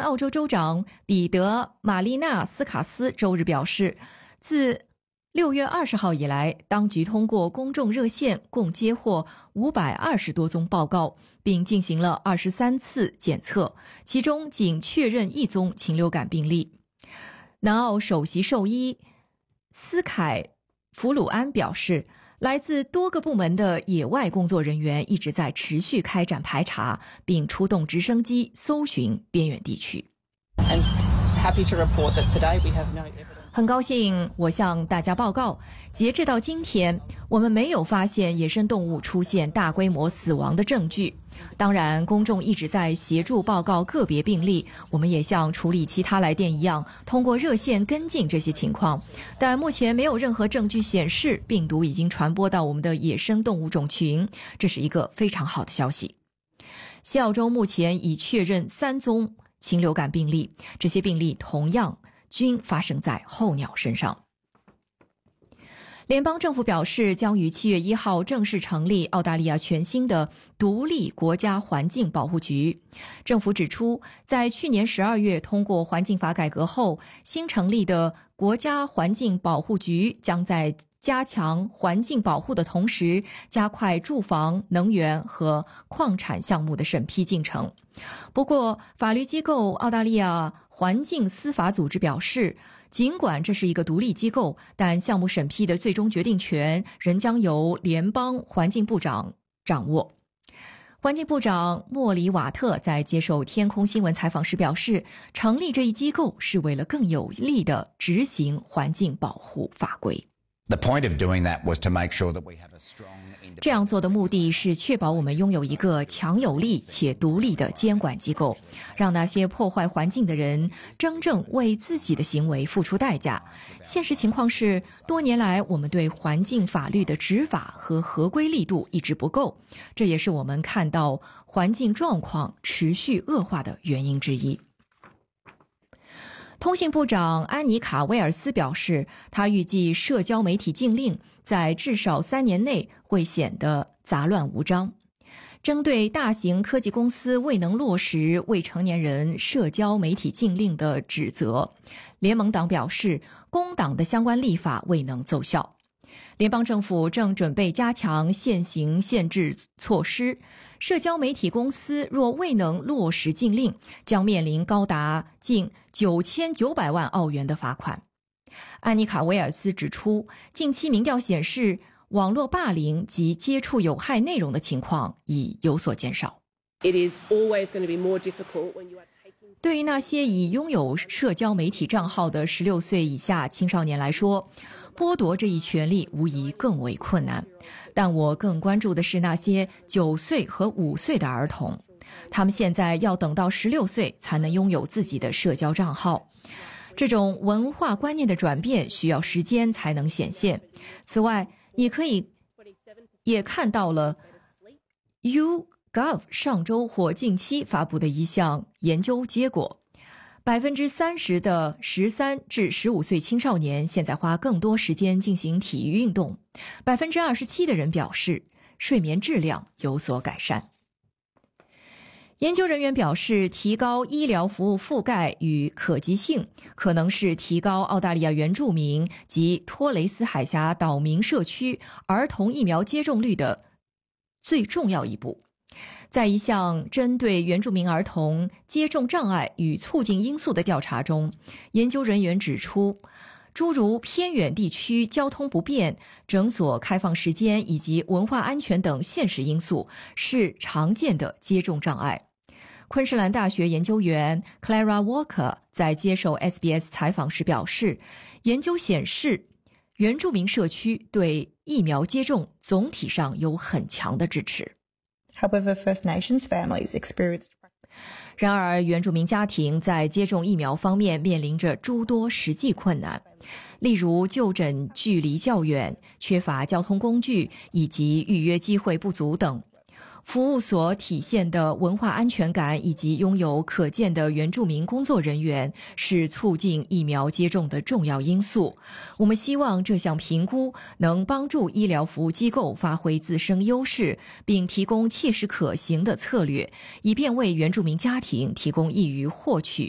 南澳洲州长彼得·马利纳斯卡斯周日表示，自6月20号以来，当局通过公众热线共接获520多宗报告，并进行了23次检测，其中仅确认1宗禽流感病例。南澳首席兽医斯凯弗鲁安表示，来自多个部门的野外工作人员一直在持续开展排查，并出动直升机搜寻边远地区。很高兴我向大家报告，截至到今天，我们没有发现野生动物出现大规模死亡的证据。当然，公众一直在协助报告个别病例，我们也像处理其他来电一样，通过热线跟进这些情况。但目前没有任何证据显示病毒已经传播到我们的野生动物种群，这是一个非常好的消息。西澳洲目前已确认3宗禽流感病例，这些病例同样均发生在候鸟身上。联邦政府表示，将于7月1号正式成立澳大利亚全新的独立国家环境保护局。政府指出，在去年12月通过环境法改革后，新成立的国家环境保护局将在加强环境保护的同时，加快住房、能源和矿产项目的审批进程。不过，法律机构澳大利亚环境司法组织表示，尽管这是一个独立机构，但项目审批的最终决定权仍将由联邦环境部长掌握。环境部长莫里瓦特在接受天空新闻采访时表示，成立这一机构是为了更有力地执行环境保护法规。这样做的目的是确保我们拥有一个强有力且独立的监管机构，让那些破坏环境的人真正为自己的行为付出代价。现实情况是，多年来我们对环境法律的执法和合规力度一直不够，这也是我们看到环境状况持续恶化的原因之一。通信部长安妮卡·威尔斯表示，他预计社交媒体禁令在至少3年内会显得杂乱无章。针对大型科技公司未能落实未成年人社交媒体禁令的指责，联盟党表示，工党的相关立法未能奏效。联邦政府正准备加强现行限制措施，社交媒体公司若未能落实禁令，将面临高达近9900万澳元的罚款。安妮卡·威尔斯指出，近期民调显示，网络霸凌及接触有害内容的情况已有所减少。对于那些已拥有社交媒体账号的16岁以下青少年来说，剥夺这一权利无疑更为困难。但我更关注的是那些9岁和5岁的儿童，他们现在要等到16岁才能拥有自己的社交账号。这种文化观念的转变需要时间才能显现。此外，你可以也看到了 YouGov 上周或近期发布的一项研究结果，30%的13至15岁青少年现在花更多时间进行体育运动，27%的人表示睡眠质量有所改善。研究人员表示，提高医疗服务覆盖与可及性可能是提高澳大利亚原住民及托雷斯海峡岛民社区儿童疫苗接种率的最重要一步。在一项针对原住民儿童接种障碍与促进因素的调查中，研究人员指出，诸如偏远地区交通不便、诊所开放时间以及文化安全等现实因素是常见的接种障碍。昆士兰大学研究员 Clara Walker 在接受 SBS 采访时表示，研究显示，原住民社区对疫苗接种总体上有很强的支持。 However, First Nations families experienced... 然而，原住民家庭在接种疫苗方面面临着诸多实际困难，例如就诊距离较远、缺乏交通工具以及预约机会不足等。服务所体现的文化安全感以及拥有可见的原住民工作人员是促进疫苗接种的重要因素。我们希望这项评估能帮助医疗服务机构发挥自身优势，并提供切实可行的策略，以便为原住民家庭提供易于获取